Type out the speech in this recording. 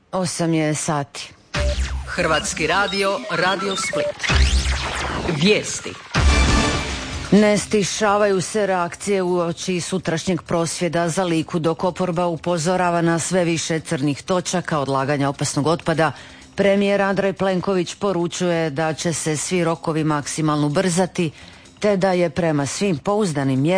8 je sati. Hrvatski radio, Radio Split. Vijesti. Ne stišavaju se reakcije uoči sutrašnjeg prosvjeda za Liku, dok oporba upozorava na sve više crnih točaka odlaganja opasnog otpada. Premijer Andrej Plenković poručuje da će se svi rokovi maksimalno ubrzati, te da je prema svim pouzdanim mjerama